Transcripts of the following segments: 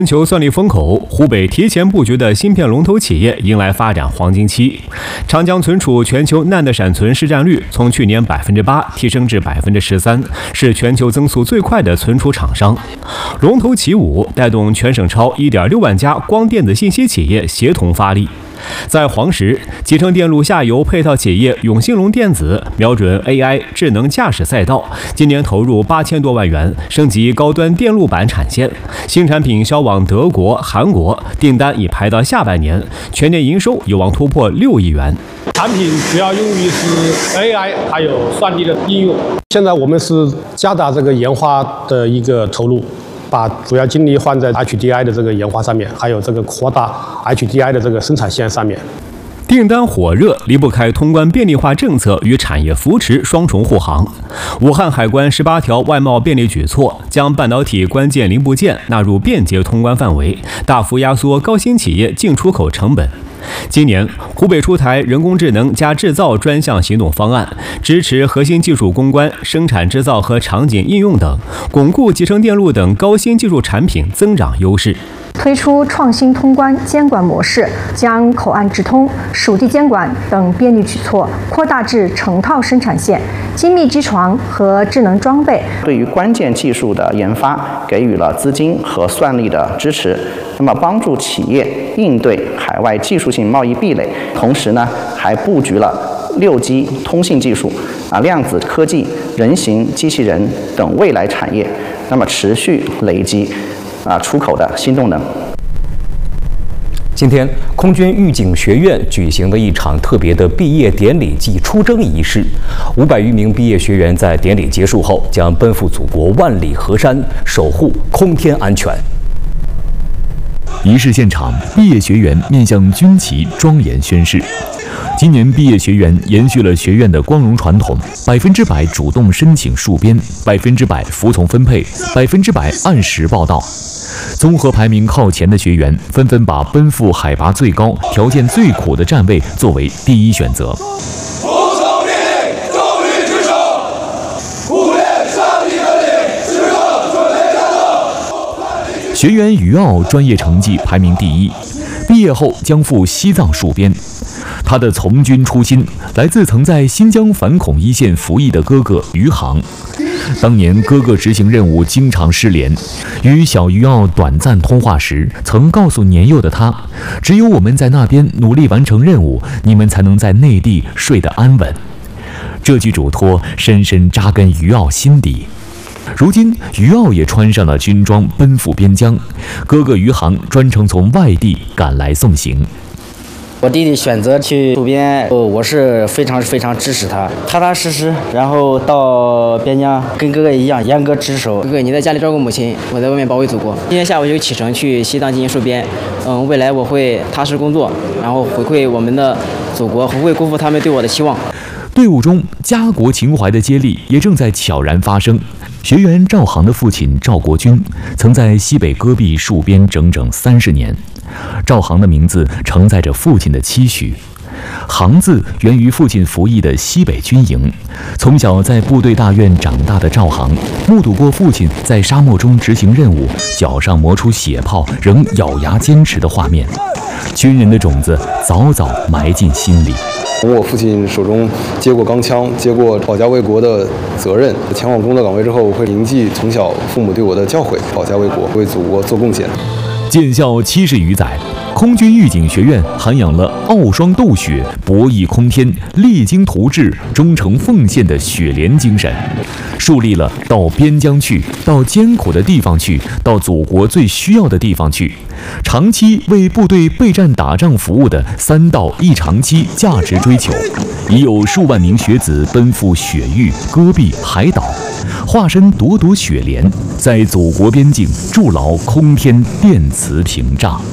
全球算力风口，湖北提前布局的芯片龙头企业迎来发展黄金期。长江存储全球 NAND 闪存市占率从去年8%提升至13%，是全球增速最快的存储厂商。龙头起舞，带动全省超1.6万家光电子信息企业协同发力。在黄石，集成电路下游配套企业永兴隆电子瞄准 AI 智能驾驶赛道，今年投入8000多万元升级高端电路板产线，新产品销往德国、韩国，订单已排到下半年，全年营收有望突破6亿元。 产品主要用于是 AI 还有算力的应用。现在我们是加大这个研发的一个投入，把主要精力放在 HDI 的这个研发上面，还有这个扩大 HDI 的这个生产线上面。 订单火热，离不开通关便利化政策与产业扶持双重护航。武汉海关18条外贸便利举措，将半导体关键零部件纳入便捷通关范围，大幅压缩高新企业进出口成本。今年，湖北出台人工智能加制造专项行动方案，支持核心技术攻关、生产制造和场景应用等，巩固集成电路等高新技术产品增长优势。 推出创新通关监管模式，将口岸直通、属地监管等便利举措扩大至成套生产线、精密机床和智能装备。 对于关键技术的研发给予了资金和算力的支持，那么帮助企业应对海外技术性贸易壁垒，同时呢还布局了6G 通信技术、量子科技、人形机器人等未来产业，那么持续累积出口的新动能。 今天，空军预警学院举行了一场特别的毕业典礼暨出征仪式，500余名毕业学员在典礼结束后将奔赴祖国万里河山，守护空天安全。 仪式现场，毕业学员面向军旗庄严宣誓。今年毕业学员延续了学院的光荣传统，100%主动申请戍边，100%服从分配，100%按时报到。综合排名靠前的学员纷纷把奔赴海拔最高、条件最苦的站位作为第一选择。 服从命令，忠于职守，苦练上级本领，时刻准备战斗。 学员于傲专业成绩排名第一，毕业后将赴西藏戍边。他的从军初心来自曾在新疆反恐一线服役的哥哥于航。当年哥哥执行任务经常失联，与小于傲短暂通话时，曾告诉年幼的他，只有我们在那边努力完成任务，你们才能在内地睡得安稳。这句嘱托深深扎根于傲心底。如今，于傲也穿上了军装，奔赴边疆。哥哥于航专程从外地赶来送行。 我弟弟选择去戍边，我是非常支持他，踏踏实实，然后到边疆跟哥哥一样严格值守。哥哥，你在家里照顾母亲，我在外面保卫祖国。今天下午就启程去西藏进行戍边，未来我会踏实工作，然后回馈我们的祖国，不会辜负他们对我的期望。 队伍中家国情怀的接力也正在悄然发生。学员赵航的父亲赵国军曾在西北戈壁戍边整整30年。赵航的名字承载着父亲的期许，航字源于父亲服役的西北军营。从小在部队大院长大的赵航，目睹过父亲在沙漠中执行任务，脚上磨出血泡，仍咬牙坚持的画面。军人的种子早早埋进心里。 从我父亲手中接过钢枪，接过保家卫国的责任，前往工作岗位之后，我会铭记从小父母对我的教诲，保家卫国，为祖国做贡献。 建校70余载，空军预警学院涵养了傲霜斗雪、博弈空天、励精图治、忠诚奉献的雪莲精神，树立了到边疆去、到艰苦的地方去、到祖国最需要的地方去，长期为部队备战打仗服务的3到1长期价值追求，已有数万名学子奔赴雪域、戈壁、海岛，化身朵朵雪莲，在祖国边境筑牢空天电磁屏障。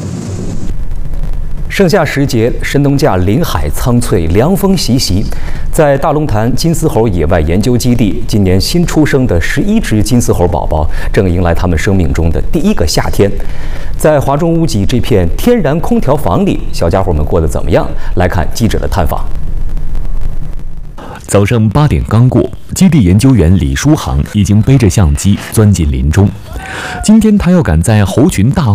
盛夏时节，神农架林海苍翠，凉风习习。在大龙潭金丝猴野外研究基地，今年新出生的11只金丝猴宝宝正迎来他们生命中的第一个夏天。在华中屋脊这片天然空调房里，小家伙们过得怎么样？来看记者的探访。 早上8点刚过，基地研究员李书航已经背着相机钻进林中。今天他要赶在猴群大